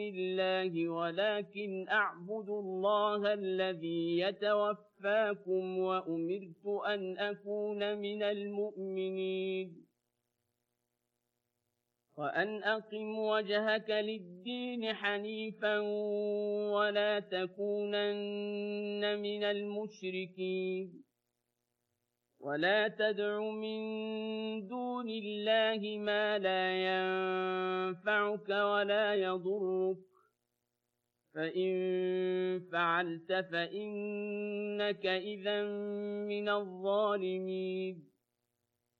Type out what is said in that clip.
الله ولكن أعبد الله الذي يتوفاكم وأمرت أن أكون من المؤمنين وأن أقم وجهك للدين حنيفا ولا تكونن من المشركين ولا تدع من دون الله ما لا ينفعك ولا يضرك فإن فعلت فإنك إذا من الظالمين